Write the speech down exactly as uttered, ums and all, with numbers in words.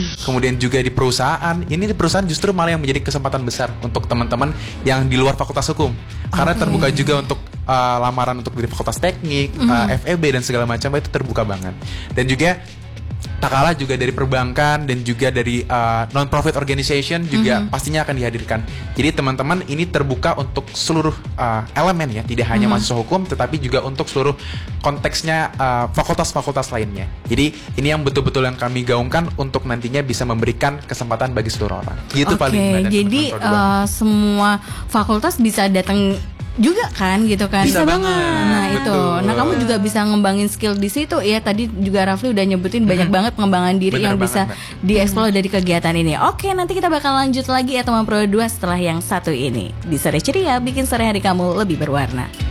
kemudian juga di perusahaan. Ini di perusahaan justru malah yang menjadi kesempatan besar untuk teman-teman yang di luar fakultas hukum, karena Okay. terbuka juga untuk uh, lamaran untuk di fakultas teknik, Mm-hmm. uh, F E B dan segala macam, itu terbuka banget. Dan juga tak kalah juga dari perbankan dan juga dari uh, non-profit organization juga Mm-hmm. pastinya akan dihadirkan. Jadi teman-teman ini terbuka untuk seluruh uh, elemen ya, tidak hanya Mm-hmm. mahasiswa hukum tetapi juga untuk seluruh konteksnya uh, fakultas-fakultas lainnya. Jadi ini yang betul-betul yang kami gaungkan untuk nantinya bisa memberikan kesempatan bagi seluruh orang. Gitu Oke, paling Mbak, dan jadi teman-teman Prodi Bang. uh, semua fakultas bisa datang juga kan gitu kan. Bisa banget. Nah itu, Betul. nah kamu juga bisa ngembangin skill di situ ya. Tadi juga Rafli udah nyebutin banyak banget pengembangan diri Bener yang banget, bisa Mbak. dieksplor dari kegiatan ini. Oke, nanti kita bakal lanjut lagi ya teman Pro dua setelah yang satu ini. Di Sore Ceria, bikin sore hari kamu lebih berwarna.